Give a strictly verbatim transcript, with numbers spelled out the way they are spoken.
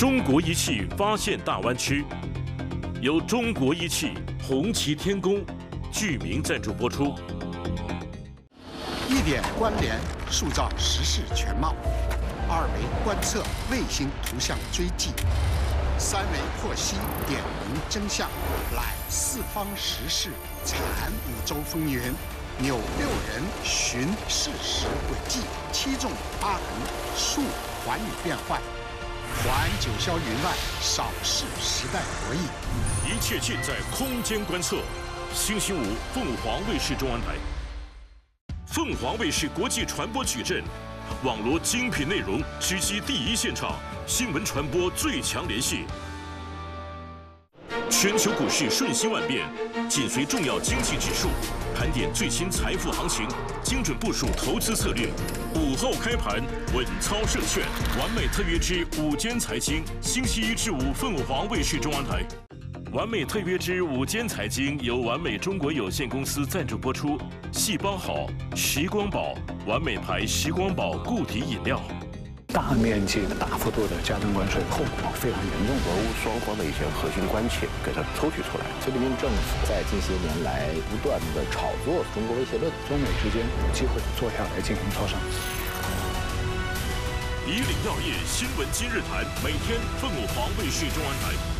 中国仪器发现大湾区，由中国仪器、红旗天工、巨名赞助播出。 一点关联，塑造时事全貌；二维观测，卫星图像追迹；三维获悉，点明真相。览四方时事，阐五洲风云。纽六人寻事实轨迹，七纵八横，述寰宇变幻。环九霄云外，扫视时代博弈。 一切尽在空间观测。星期五，凤凰卫视中文台。凤凰卫视国际传播矩阵，网罗精品内容，直击第一现场，新闻传播最强联系。全球股市瞬息万变，紧随重要经济指数，盘点最新财富行情，精准部署投资策略。午后开盘，稳操胜券，完美特约之午间财经，星期一至五凤凰卫视中文台。完美特约之午间财经由完美中国有限公司赞助播出。细胞好，时光宝，完美牌时光宝固体饮料。 大面积的、大幅度的加征关税，后果非常严重。 俄乌双方的一些核心关切给它抽取出来。 习近平政府在近些年来不断的炒作中国威胁论， 中美之间有机会坐下来进行磋商。 以岭药业新闻今日谈，每天凤凰卫视中文台。